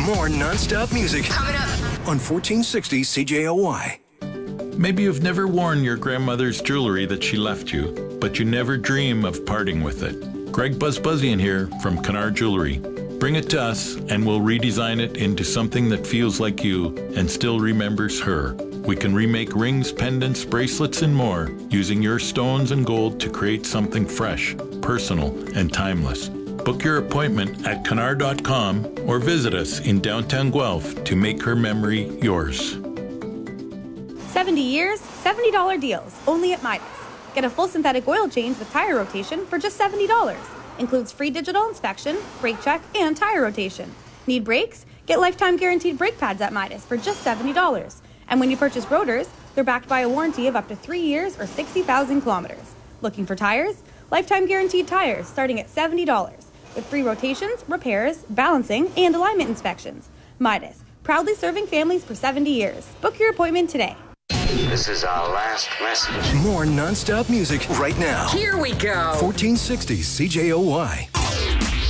More non-stop music Coming up on 1460 CJOY. Maybe you've never worn your grandmother's jewelry that she left you, but you never dream of parting with it. Greg Buzzbuzzian here from Kennard Jewelry. Bring it to us and we'll redesign it into something that feels like you and still remembers her. We can remake rings, pendants, bracelets, and more using your stones and gold to create something fresh, personal, and timeless. Book your appointment at Kennard.com or visit us in downtown Guelph to make her memory yours. 70 years, $70 deals, only at Midas. Get a full synthetic oil change with tire rotation for just $70. Includes free digital inspection, brake check, and tire rotation. Need brakes? Get lifetime guaranteed brake pads at Midas for just $70. And when you purchase rotors, they're backed by a warranty of up to 3 years or 60,000 kilometers. Looking for tires? Lifetime guaranteed tires starting at $70. With free rotations, repairs, balancing, and alignment inspections. Midas, proudly serving families for 70 years. Book your appointment today. This is our last message. More non-stop music right now. Here we go. 1460 CJOY.